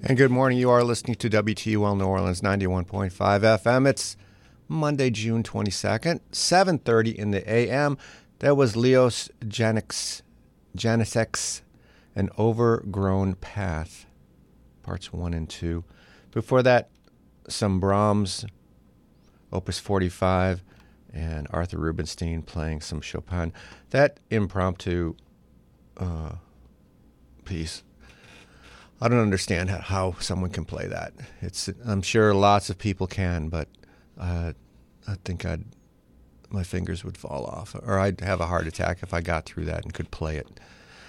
And good morning. You are listening to WTUL New Orleans 91.5 FM. It's Monday, June 22nd, 7:30 in the a.m. That was Leos Janicek's An Overgrown Path, parts 1 and 2. Before that, some Brahms, Opus 45, and Arthur Rubinstein playing some Chopin. That impromptu piece, I don't understand how someone can play that. I'm sure lots of people can, but I think my fingers would fall off, or I'd have a heart attack if I got through that and could play it.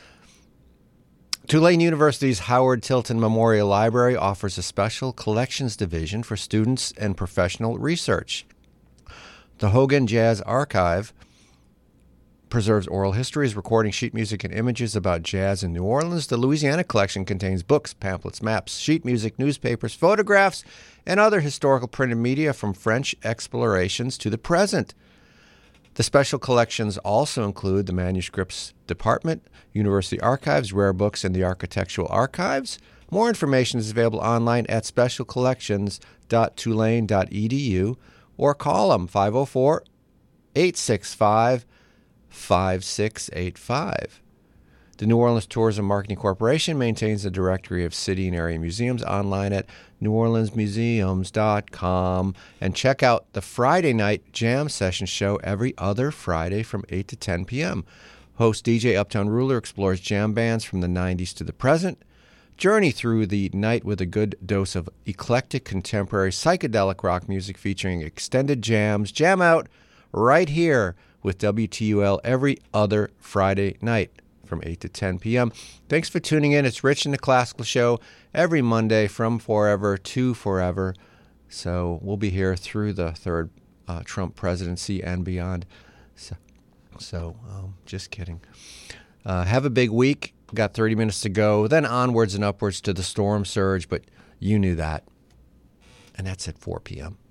Tulane University's Howard Tilton Memorial Library offers a special collections division for students and professional research. The Hogan Jazz Archive preserves oral histories, recording sheet music, and images about jazz in New Orleans. The Louisiana collection contains books, pamphlets, maps, sheet music, newspapers, photographs, and other historical printed media from French explorations to the present. The special collections also include the Manuscripts Department, University Archives, Rare Books, and the Architectural Archives. More information is available online at specialcollections.tulane.edu or call them 504-865-5685. The New Orleans Tourism Marketing Corporation maintains a directory of city and area museums online at neworleansmuseums.com, and check out the Friday night jam session show every other Friday from 8 to 10 p.m. Host DJ Uptown Ruler explores jam bands from the 90s to the present. Journey through the night with a good dose of eclectic contemporary psychedelic rock music featuring extended jams. Jam out right here with WTUL every other Friday night from 8 to 10 p.m. Thanks for tuning in. It's Rich and the Classical Show every Monday from forever to forever. So we'll be here through the third Trump presidency and beyond. So just kidding. Have a big week. Got 30 minutes to go. Then onwards and upwards to the storm surge, but you knew that. And that's at 4 p.m.